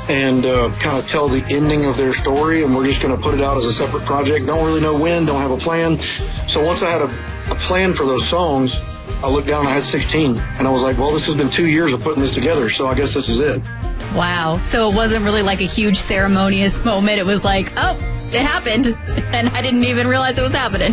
and kind of tell the ending of their story, and we're just going to put it out as a separate project. Don't really know when, don't have a plan. So once I had a plan for those songs, I looked down and I had 16, and I was like, well, this has been 2 years of putting this together, so I guess this is it. Wow. So it wasn't really like a huge ceremonious moment. It was like, oh, it happened, and I didn't even realize it was happening.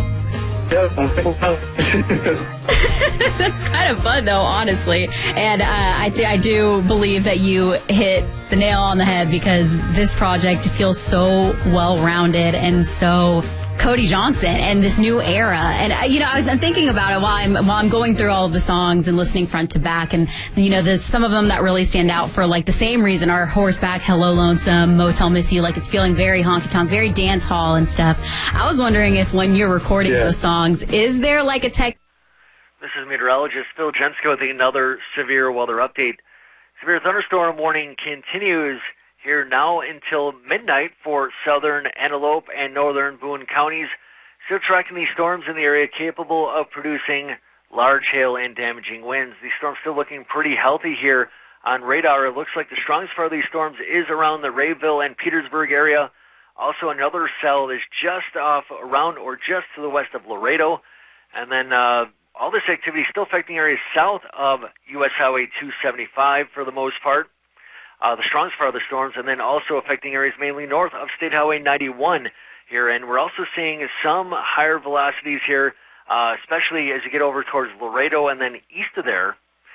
That's kind of fun, though, honestly. And I do believe that you hit the nail on the head, because this project feels so well-rounded and so Cody Johnson and this new era. And I'm thinking about it while I'm going through all of the songs and listening front to back. And there's some of them that really stand out for like the same reason are Horseback, Hello Lonesome, Motel Miss You. Like, it's feeling very honky tonk, very dance hall and stuff. I was wondering if when you're recording those songs, is there like a tech? This is meteorologist Phil Jensko with another severe weather update. Severe thunderstorm warning continues here now until midnight for southern Antelope and northern Boone counties. Still tracking these storms in the area capable of producing large hail and damaging winds. These storms still looking pretty healthy here on radar. It looks like the strongest part of these storms is around the Rayville and Petersburg area. Also another cell is just off around or just to the west of Laredo. And then all this activity still affecting areas south of U.S. Highway 275 for the most part. The strongest part of the storms, and then also affecting areas mainly north of State Highway 91 here. And we're also seeing some higher velocities here, especially as you get over towards Laredo and then east of there.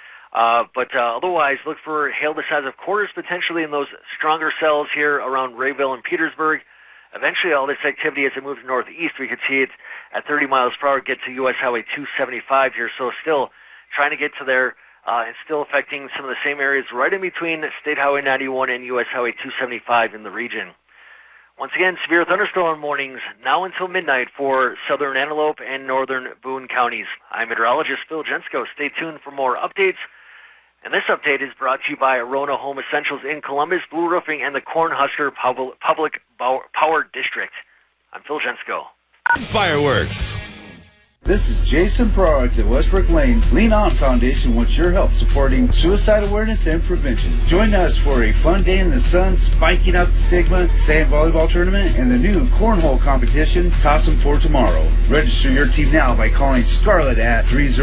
But otherwise, look for hail the size of quarters potentially in those stronger cells here around Rayville and Petersburg. Eventually, all this activity, as it moves northeast, we could see it at 30 miles per hour get to U.S. Highway 275 here. So still trying to get to there. And still affecting some of the same areas right in between State Highway 91 and U.S. Highway 275 in the region. Once again, severe thunderstorm warnings now until midnight for southern Antelope and northern Boone counties. I'm meteorologist Phil Jensko. Stay tuned for more updates. And this update is brought to you by Arona Home Essentials in Columbus, Blue Roofing, and the Cornhusker Public Power District. I'm Phil Jensko. Fireworks. This is Jason Prorick at Westbrook Lane. Lean On Foundation wants your help supporting suicide awareness and prevention. Join us for a fun day in the sun, spiking out the stigma, sand volleyball tournament, and the new cornhole competition, Toss 'em for Tomorrow. Register your team now by calling Scarlett at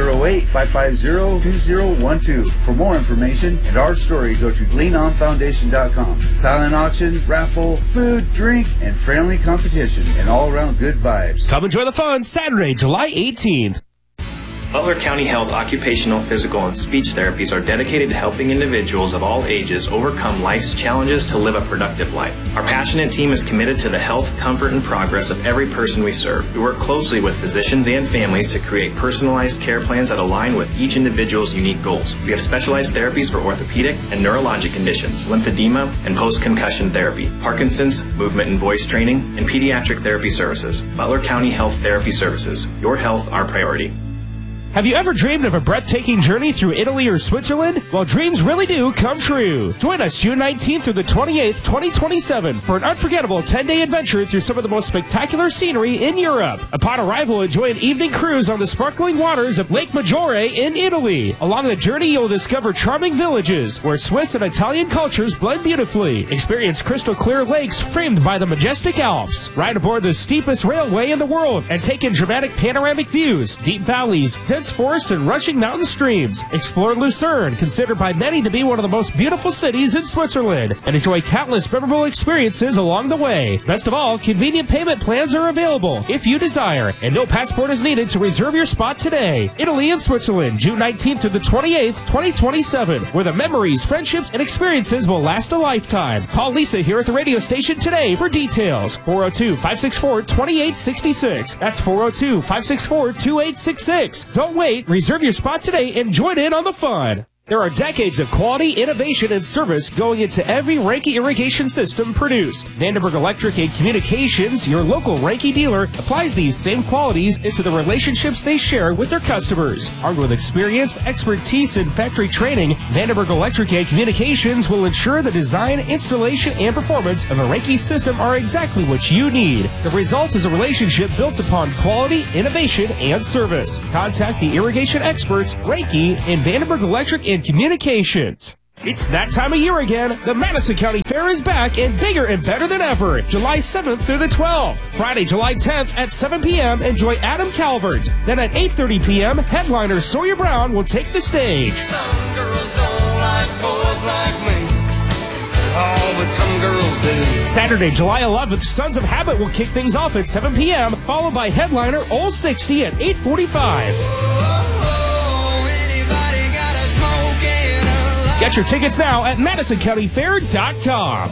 308-550-2012. For more information and our story, go to leanonfoundation.com. Silent auction, raffle, food, drink, and friendly competition, and all-around good vibes. Come enjoy the fun Saturday, July 18th. Butler County Health Occupational, Physical, and Speech Therapies are dedicated to helping individuals of all ages overcome life's challenges to live a productive life. Our passionate team is committed to the health, comfort, and progress of every person we serve. We work closely with physicians and families to create personalized care plans that align with each individual's unique goals. We have specialized therapies for orthopedic and neurologic conditions, lymphedema, and post-concussion therapy, Parkinson's, movement and voice training, and pediatric therapy services. Butler County Health Therapy Services. Your health, our priority. Have you ever dreamed of a breathtaking journey through Italy or Switzerland? Well, dreams really do come true. Join us June 19th through the 28th, 2027 for an unforgettable 10-day adventure through some of the most spectacular scenery in Europe. Upon arrival, enjoy an evening cruise on the sparkling waters of Lake Maggiore in Italy. Along the journey, you'll discover charming villages where Swiss and Italian cultures blend beautifully. Experience crystal clear lakes framed by the majestic Alps. Ride aboard the steepest railway in the world and take in dramatic panoramic views, deep valleys, dense forests, and rushing mountain streams. Explore Lucerne, considered by many to be one of the most beautiful cities in Switzerland, and enjoy countless memorable experiences along the way. Best of all, convenient payment plans are available if you desire, and no passport is needed to reserve your spot today. Italy and Switzerland, June 19th through the 28th, 2027, where the memories, friendships, and experiences will last a lifetime. Call Lisa here at the radio station today for details. 402-564-2866. That's 402-564-2866. Don't wait. Reserve your spot today and join in on the fun. There are decades of quality, innovation, and service going into every Reinke irrigation system produced. Vandenberg Electric and Communications, your local Reinke dealer, applies these same qualities into the relationships they share with their customers. Armed with experience, expertise, and factory training, Vandenberg Electric and Communications will ensure the design, installation, and performance of a Reinke system are exactly what you need. The result is a relationship built upon quality, innovation, and service. Contact the irrigation experts, Reinke and Vandenberg Electric and Communications. It's that time of year again. The Madison County Fair is back and bigger and better than ever. July 7th through the 12th. Friday, July 10th at 7 p.m. Enjoy Adam Calvert. Then at 8:30 p.m., headliner Sawyer Brown will take the stage. Some girls don't like boys like me. Oh, but some girls do. Saturday, July 11th, Sons of Habit will kick things off at 7 p.m., followed by headliner Old 60 at 8:45. Get your tickets now at MadisonCountyFair.com.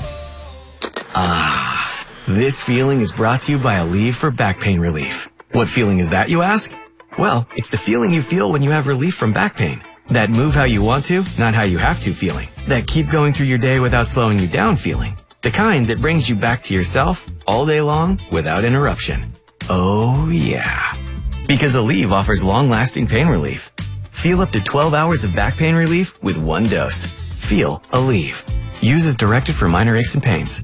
This feeling is brought to you by Aleve for back pain relief. What feeling is that, you ask? Well, it's the feeling you feel when you have relief from back pain. That move how you want to, not how you have to feeling. That keep going through your day without slowing you down feeling. The kind that brings you back to yourself all day long without interruption. Oh, yeah. Because Aleve offers long-lasting pain relief. Feel up to 12 hours of back pain relief with one dose. Feel Aleve. Use as directed for minor aches and pains.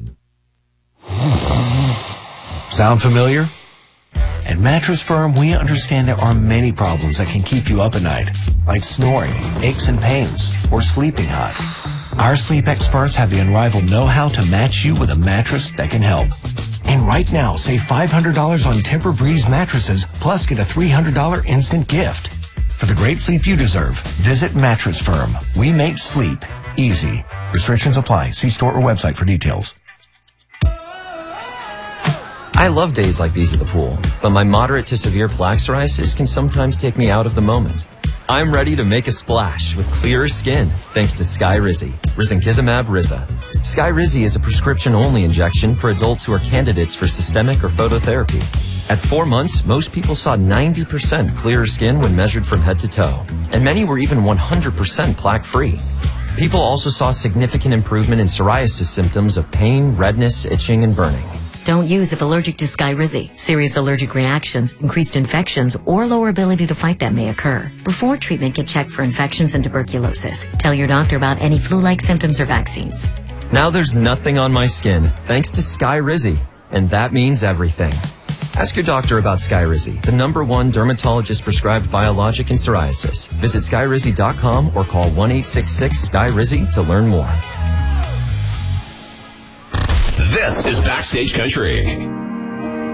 Sound familiar? At Mattress Firm, we understand there are many problems that can keep you up at night, like snoring, aches and pains, or sleeping hot. Our sleep experts have the unrivaled know-how to match you with a mattress that can help. And right now, save $500 on Tempur-Breeze mattresses, plus get a $300 instant gift. For the great sleep you deserve, visit Mattress Firm. We make sleep easy. Restrictions apply. See store or website for details. I love days like these at the pool, but my moderate to severe plaque psoriasis can sometimes take me out of the moment. I'm ready to make a splash with clearer skin thanks to Skyrizi, risankizumab Riza. Skyrizi is a prescription-only injection for adults who are candidates for systemic or phototherapy. At 4 months, most people saw 90% clearer skin when measured from head to toe, and many were even 100% plaque-free. People also saw significant improvement in psoriasis symptoms of pain, redness, itching, and burning. Don't use if allergic to Skyrizi. Serious allergic reactions, increased infections, or lower ability to fight them may occur. Before treatment, get checked for infections and tuberculosis. Tell your doctor about any flu-like symptoms or vaccines. Now there's nothing on my skin thanks to Skyrizi, and that means everything. Ask your doctor about Skyrizi, the #1 dermatologist-prescribed biologic in psoriasis. Visit Skyrizi.com or call 1-866-SKYRIZI to learn more. This is Backstage Country.